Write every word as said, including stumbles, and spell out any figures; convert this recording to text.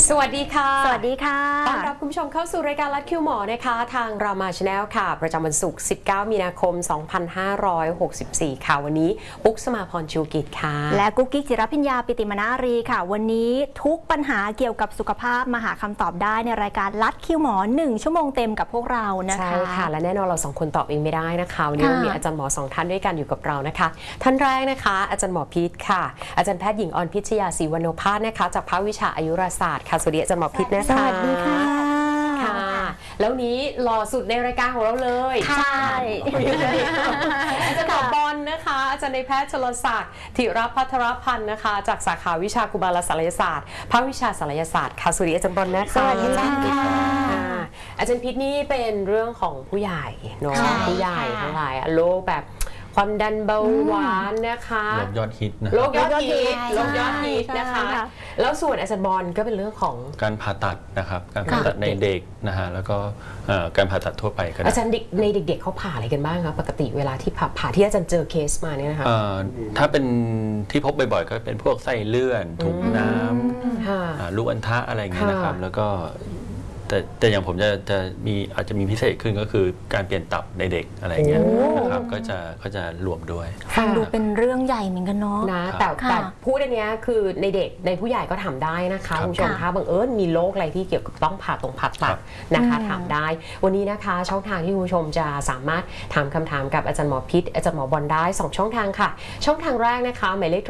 สวัสดีค่ะสวัสดีค่ะต้อนรับคุณผู้ชมเข้าสู่รายการลัดคิวหมอนะคะทางรามาชาแนลค่ะประจำวันศุกร์สิบเก้ามีนาคมสองพันห้าร้อยหกสิบสี่ค่ะวันนี้ปุ๊กสมาพรชูกิจค่ะและกุ๊กกิ๊กจิรพิญญาปิติมนารีค่ะวันนี้ทุกปัญหาเกี่ยวกับสุขภาพมาหาคำตอบได้ในรายการลัดคิวหมอหนึ่งชั่วโมงเต็มกับพวกเรานะคะใช่ค่ะและแน่นอนเราสองคนตอบเองไม่ได้นะคะวันนี้มีอาจารย์หมอสองท่านด้วยกันอยู่กับเรานะคะท่านแรกนะคะอาจารย์หมอพิษค่ะอาจารย์แพทย์หญิงออนพิชยาศรีวรรณภาสนะคะจากภาควิชาอายุรศาสตร์ค่ะสวัสดีอาจารย์หมอพิษนะคะสวัสดีค่ะค่ะแล้วนี้หล่อสุดในรายการของเราเลยใช่อาจารย์หมอบอลนะคะอาจารย์ในแพทย์ชลศักดิ์ธิรพัทรพันธ์นะคะจากสาขาวิชากุมารศัลยศาสตร์ภาควิชาศัลยศาสตร์ค่ะสวัสดีอาจารย์บอลนะคะสวัสดีค่ะอาจารย์พิษนี่เป็นเรื่องของผู้ใหญ่เนาะผู้ใหญ่ทั้งหลายโรคแบบความดันเบาหวานนะคะโรคยอดฮิตนะโรคยอดฮิตโรคยอดฮิตนะคะแล้วส่วนอาจารย์บอลก็เป็นเรื่องของการผ่าตัดนะครับการผ่าตัดในเด็กนะฮะแล้วก็การผ่าตัดทั่วไปก็ได้อาจารย์ในเด็กๆเขาผ่าอะไรกันบ้างคะปกติเวลาที่ผ่าผ่าที่อาจารย์เจอเคสมาเนี่ยนะคะถ้าเป็นที่พบบ่อยๆก็เป็นพวกไส้เลื่อนถุงน้ำลูกอัณฑะอะไรอย่างเงี้ยนะครับแล้วก็แต่แต่อย่างผมจะจะมีอาจจะมีพิเศษขึ้นก็คือการเปลี่ยนตับในเด็กอะไรอย่างเงี้ยนะครับก็จะก็จะรวมด้วยฟังดูเป็นเรื่องใหญ่เหมือนกันเนาะนะแต่แต่พูดอันนี้คือในเด็กในผู้ใหญ่ก็ทำได้นะคะคุณผู้ชมถ้าบังเอิญมีโรคอะไรที่เกี่ยวกับต้องผ่าตรงผ่าตัดนะคะถามได้วันนี้นะคะช่องทางที่คุณผู้ชมจะสามารถถามคำถามกับอาจารย์หมอพิษอาจารย์หมอบอลได้สองช่องทางค่ะช่องทางแรกนะคะหมายเลข